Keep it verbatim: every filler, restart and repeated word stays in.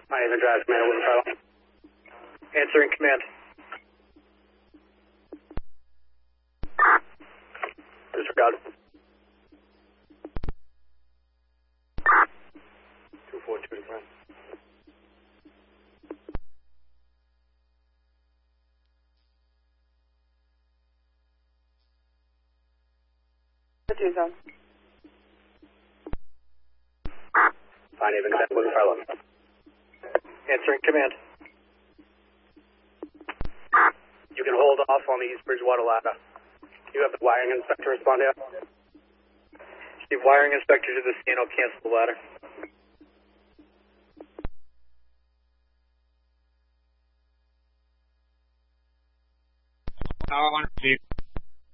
I even drive command, Woodland Fire. Answering command. Disregard. two four two to front. two zone. Fine, even command, Woodland Fire eleven. Answering command. You can hold off on the East Bridgewater ladder. You have the wiring inspector respond here. The wiring inspector to the scene, I'll cancel the ladder. Tower one, two.